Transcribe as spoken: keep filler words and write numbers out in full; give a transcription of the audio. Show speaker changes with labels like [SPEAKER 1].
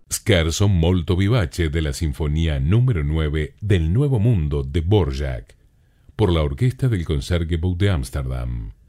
[SPEAKER 1] Scherzo molto vivace de la Sinfonía número nueve del Nuevo Mundo de Dvorak, por la orquesta del Concertgebouw de Ámsterdam.